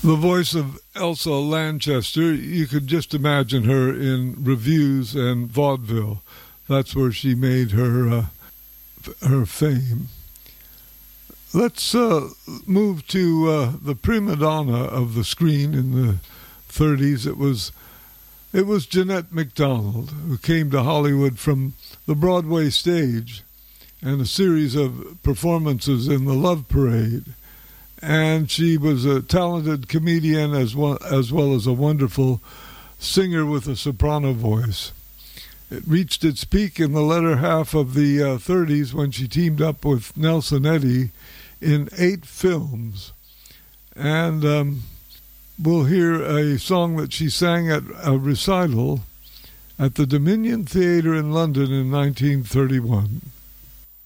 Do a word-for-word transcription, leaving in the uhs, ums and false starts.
the voice of Elsa Lanchester. You could just imagine her in revues and vaudeville. That's where she made her uh, her fame. Let's uh, move to uh, the prima donna of the screen in the thirties. It was it was Jeanette MacDonald, who came to Hollywood from the Broadway stage and a series of performances in the Love Parade. And she was a talented comedian as well, as well as a wonderful singer with a soprano voice. It reached its peak in the latter half of the uh, thirties when she teamed up with Nelson Eddy in eight films. And um, we'll hear a song that she sang at a recital at the Dominion Theatre in London in nineteen thirty-one.